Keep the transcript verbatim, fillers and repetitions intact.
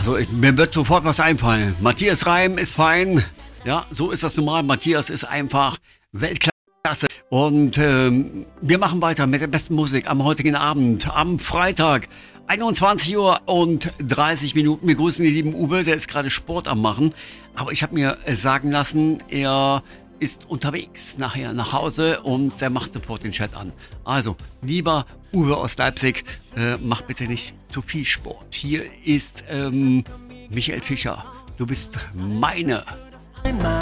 Also ich, mir wird sofort was einfallen. Matthias Reim ist fein. Ja, so ist das normal. Matthias ist einfach Weltklasse. Und ähm, wir machen weiter mit der besten Musik am heutigen Abend, am Freitag, einundzwanzig Uhr und dreißig Minuten. Wir grüßen den lieben Uwe, der ist gerade Sport am Machen. Aber ich habe mir sagen lassen, er ist unterwegs nachher nach Hause und der macht sofort den Chat an. Also, lieber Uwe aus Leipzig, äh, mach bitte nicht zu viel Sport. Hier ist ähm, Michael Fischer. Du bist meine.